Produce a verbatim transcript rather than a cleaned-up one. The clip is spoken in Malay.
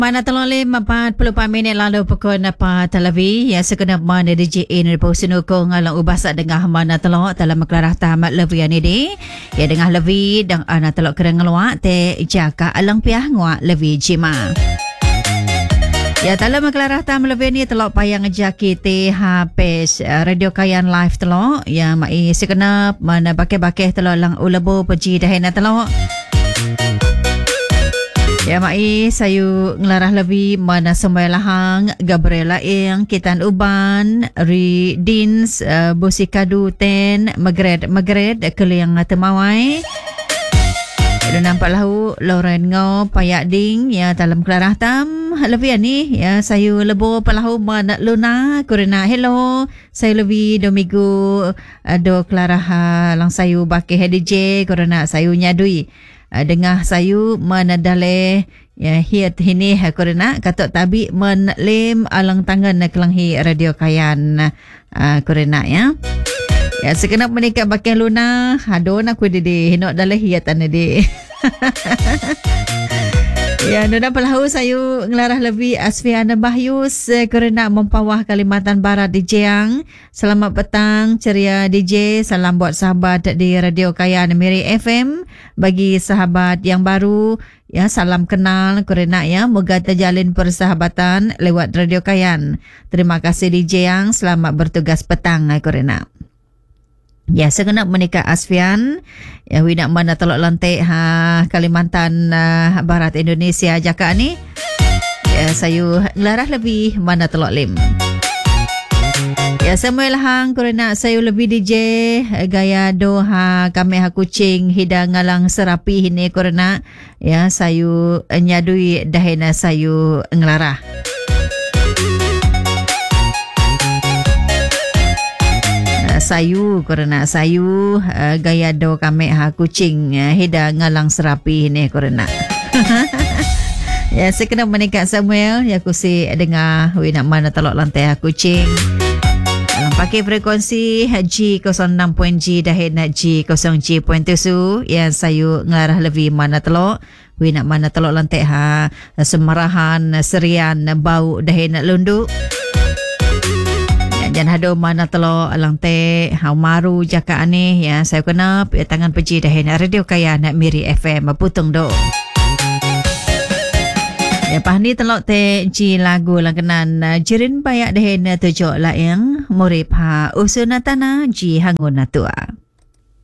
Mana tolong lima empat puluh minit lalu pukul apa televi ya sekenap mana D J A ni bersenukung ngalang ubasa dengah mana tolong dalam kelarah tamat levi ni di ya dengah levi dan ana tolong kereng ngeluak te jaka alang piah nguak levi jima. Ya dalam kelarah tamat levi ni tolong payang jaki te habis radio kayan live tolong ya mai sekenap mana bakeh-bakeh tolong lang ulebo peji dahena tolong. Ya mai sayu ngelarah lebih mana semua lahang Gabriela Eng Kitan Uban Ri Dins uh, Busikadu Ten Magret Magret Keliang Temawai ada nampak lahu Lauren Ngau Payak Ding ya dalam kelarah tam lebih ni ya sayu lebo pelahu mana Luna Kurina hello sayu lebih domigu uh, do kelarah lang sayu bakeh D J kurana sayu nyadui Uh, dengah sayu menadale ya hiat hini korena katok tabi menlim alang tangan kelanghi radio kayan uh, korena ya ya sekenap menikah bakian Luna hadon aku dede hinok dale hiat anade ya nona pelahu sayu ngelarah lebih Asfiana Bahyus kerana mempawah Kalimantan Barat di Jeang. Selamat petang ceria D J, salam buat sahabat di Radio Kayan Miri F M. Bagi sahabat yang baru ya salam kenal kerana ya moga terjalin persahabatan lewat Radio Kayan. Terima kasih di Jeang, selamat bertugas petang kerana. Ya, segenap menikah Asfian. Ya, we nak mana telok lantik ha Kalimantan uh, Barat Indonesia jaka ni. Ya, sayu ngelarah lebih mana telok lim. Ya, semua lahang kerana sayu lebih D J gaya doha kami ha kucing hidang ngalang serapi ini kerana ya sayu nyadui dahena sayu ngelarah. Sayu kerana sayu uh, gaya do kami ha kucing uh, hida ngalang serapi ni kerana ya sekenap menikah Samuel ya kusi dengar we nak mana telok lantai ha kucing dalam pakai frekuensi G nol enam G dahin G nol G tujuh ya sayu ngarah lebih mana telok we nak mana telok lantai ha semarahan serian bau dahin lunduk. Dan hado mana telo alang te haumaru jaka aneh ya saya kenap ya tangan peji dahin radio kaya nak Miri F M putung do. Ya pahni telo te ji lagu langkenan jirin payak dahin tujuk la yang murip ha usunatana ji hangun natua.